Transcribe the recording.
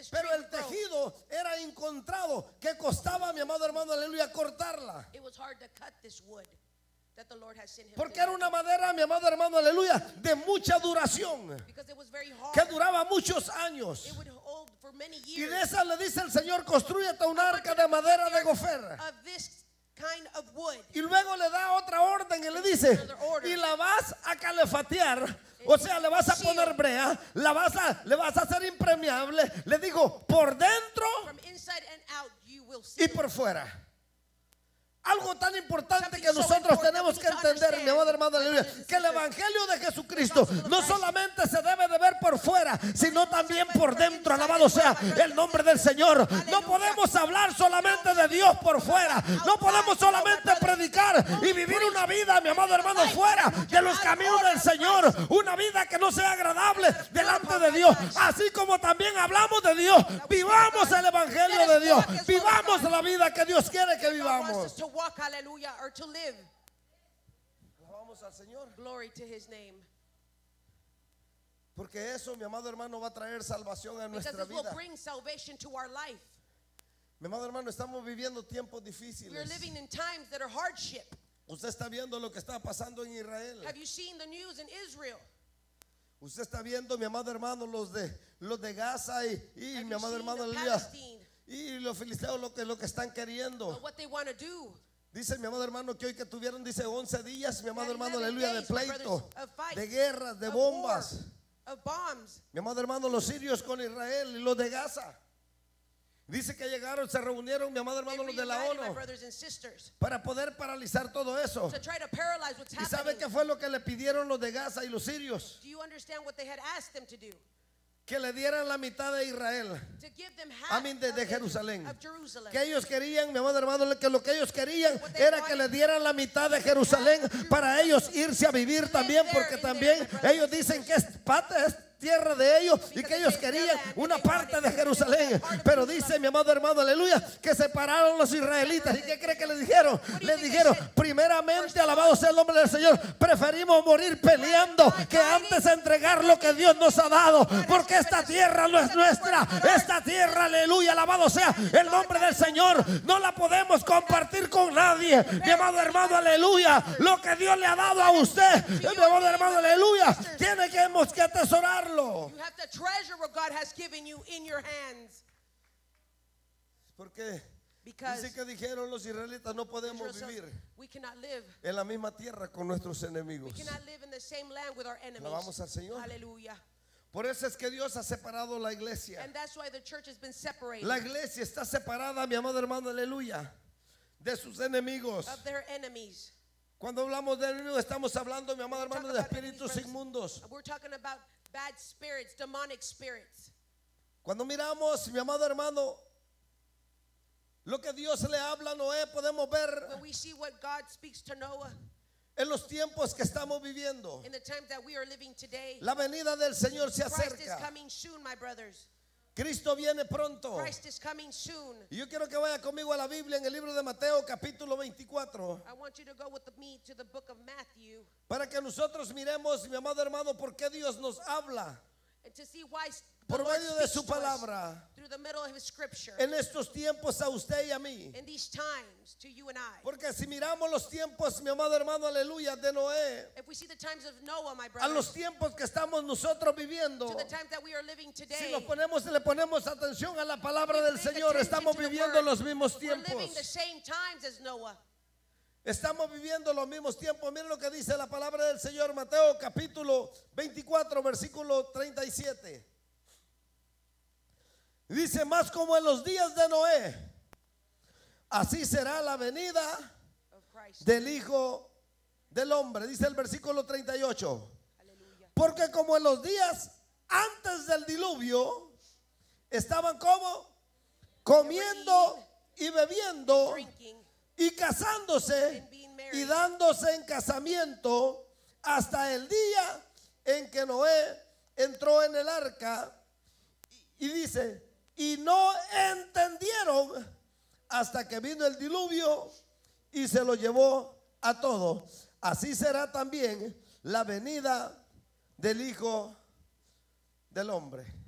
this Pero tree el would grow. tejido era encontrado, que costaba, mi amado hermano, aleluya, cortarla. It was hard to cut this wood that the Lord has sent him. Porque to era una madera, mi amado hermano, aleluya, de mucha duración, because it was very hard. que duraba muchos años. It would hold for many Y years. de esa le dice el Señor: construyete un arca de madera de gofer. Of this kind of wood. Y luego le da otra orden y le dice: y la vas a calefatear, o sea, le vas a poner brea, le vas a hacer impermeable, le digo, por dentro From inside and out you will see. y por fuera. Algo tan importante que nosotros tenemos que entender, mi amado hermano, aleluya, que el evangelio de Jesucristo no solamente se debe de ver por fuera, sino también por dentro. Alabado sea el nombre del Señor. No podemos hablar solamente de Dios por fuera. No podemos solamente predicar y vivir una vida, mi amado hermano, fuera de los caminos del Señor. Una vida que no sea agradable delante de Dios. Así como también hablamos de Dios, vivamos el evangelio de Dios. Vivamos la vida que Dios quiere que vivamos. To walk, hallelujah, or to live. Alabamos al Señor. Glory to his name. Porque eso, mi amado hermano, va a traer salvación a Because nuestra this will vida. bring salvation to our life. Mi amado hermano, estamos viviendo tiempos We are difíciles. living in times that are hardship. Usted está viendo lo que está pasando en Israel. Have you seen the news in Israel? Usted está viendo, mi amado hermano, los de Gaza y Have mi you amado seen hermano, the aleluya, Palestine? y los filisteos lo que están queriendo. What they want to do. Dice mi amado hermano que hoy que tuvieron, dice 11 días, mi amado That hermano, 11 aleluya, de days, my pleito, brothers, of fight, de guerras, de of bombas. war, of bombs. Mi amado hermano, los sirios con Israel y los de Gaza. Dice que llegaron, se reunieron, mi amado They hermano, los de la reunited, my ONU, brothers and sisters, para poder paralizar todo eso. to try to paralyze what's ¿Y sabe happening. qué fue lo que le pidieron los de Gaza y los sirios? Do you understand what they had asked them to do? Que le dieran la mitad de Israel. To give them half Amén, de of Jerusalén. of Jerusalem. Que ellos querían, mi amado hermano, que lo que ellos querían era que le dieran la mitad de Jerusalén para ellos irse a vivir también, porque también ellos dicen que es tierra de ellos y que ellos querían una parte de Jerusalén. Pero dice mi amado hermano, aleluya, que separaron los israelitas. ¿Y qué cree que les dijeron? Les dijeron, primeramente, alabado sea el nombre del Señor, preferimos morir peleando que antes entregar lo que Dios nos ha dado, porque esta tierra no es nuestra. Esta tierra, aleluya, alabado sea el nombre del Señor, no la podemos compartir con nadie. Mi amado hermano, aleluya, lo que Dios le ha dado a usted, mi amado hermano, aleluya, tenemos que atesorarlo. You have to treasure what God has given you in your hands. Porque Because dice que dijeron los israelitas, no podemos Israel says, vivir we cannot live. en la misma tierra con nuestros enemigos. We cannot live in the same land with our enemies. Alabamos al Señor. Hallelujah. Por eso es que Dios ha separado la iglesia. And that's why the church has been separated La iglesia está separada, mi amado hermano, aleluya, de sus enemigos. of their enemies. Cuando hablamos de enemigos, estamos hablando, mi amado hermano, de espíritus inmundos. We're talking about bad spirits, demonic spirits. Cuando miramos, mi amado hermano, lo que Dios le habla a Noé, podemos ver When we see what God speaks to Noah en los tiempos que estamos viviendo. in the times that we are living today, La venida del Señor se Christ is acerca. coming soon, my brothers. Cristo viene pronto. Christ is coming soon. Y yo quiero que vaya conmigo a la Biblia en el libro de Mateo, capítulo 24, I want you to go with me to the book of Matthew para que nosotros miremos, mi amado hermano, por qué Dios nos habla and to see why the por Lord medio de speaks su to us palabra through the middle of his scripture en estos tiempos a usted y a mí. in these times to you and I. Porque si miramos los tiempos, mi amado hermano, aleluya, de Noé, If we see the times of Noah, my a brothers, los tiempos que estamos nosotros viviendo, to the times that we are living si today, nos ponemos y le ponemos atención a la palabra del pay Señor, attention estamos to the viviendo word, los mismos we're living the tiempos. same times as Noah. Estamos viviendo los mismos tiempos. Miren lo que dice la palabra del Señor, Mateo capítulo 24, versículo 37. Dice, más como en los días de Noé, así será la venida Of Christ. del Hijo del Hombre. Dice el versículo 38. Hallelujah. Porque como en los días antes del diluvio, estaban como comiendo y bebiendo Drinking y casándose and being y married dándose en casamiento hasta el día en que Noé entró en el arca. Y dice, y no entendieron hasta que vino el diluvio y se lo llevó a todo. Así será también la venida del Hijo del Hombre.